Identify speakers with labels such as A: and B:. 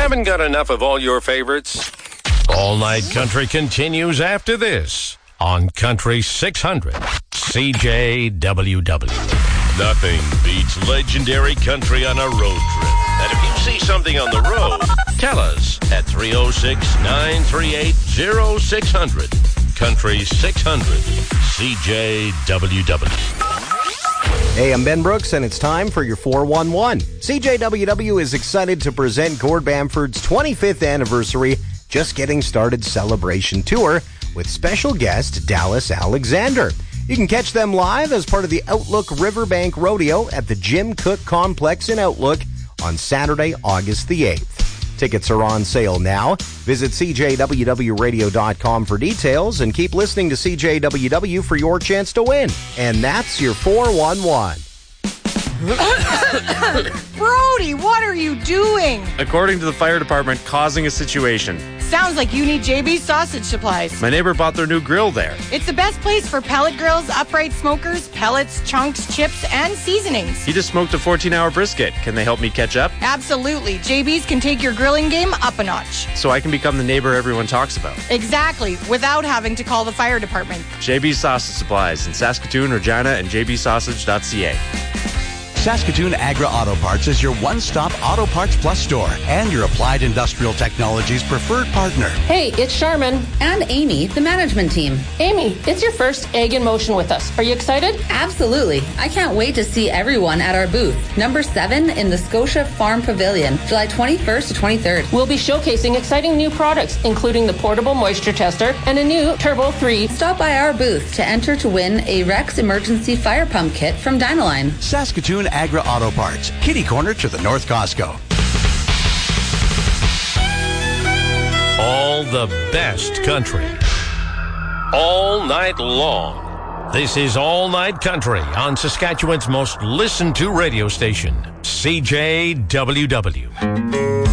A: Haven't got enough of all your favorites? All Night Country continues after this on Country 600 CJWW. Nothing beats legendary country on a road trip. And if you see something on the road, tell us at 306-938-0600. Country 600 CJWW.
B: Hey, I'm Ben Brooks, and it's time for your 411. CJWW is excited to present Gord Bamford's 25th anniversary Just Getting Started celebration tour with special guest Dallas Alexander. You can catch them live as part of the Outlook Riverbank Rodeo at the Jim Cook Complex in Outlook on Saturday, August the 8th. Tickets are on sale now. Visit CJWWRadio.com for details and keep listening to CJWW for your chance to win. And that's your 411.
C: Brody, what are you doing?
D: According to the fire department, causing a situation.
C: Sounds like you need JB's Sausage Supplies.
D: My neighbor bought their new grill there.
C: It's the best place for pellet grills, upright smokers, pellets, chunks, chips, and seasonings.
D: He just smoked a 14-hour brisket. Can they help me catch up?
C: Absolutely. JB's can take your grilling game up a notch.
D: So I can become the neighbor everyone talks about.
C: Exactly, without having to call the fire department.
D: JB's Sausage Supplies in Saskatoon, Regina, and jbsausage.ca.
E: Saskatoon Agra Auto Parts is your one-stop Auto Parts Plus store and your Applied Industrial Technologies preferred partner.
F: Hey, it's Charmin.
G: And Amy, the management team.
F: Amy, it's your first Egg in Motion with us. Are you excited?
G: Absolutely. I can't wait to see everyone at our booth, number 7 in the Scotia Farm Pavilion, July 21st to 23rd.
F: We'll be showcasing exciting new products, including the portable moisture tester and a new Turbo 3.
G: Stop by our booth to enter to win a Rex emergency fire pump kit from Dynaline.
E: Saskatoon Agra Auto Parts, kitty corner to the North Costco.
A: All the best country. All night long. This is All Night Country on Saskatchewan's most listened to radio station, CJWW.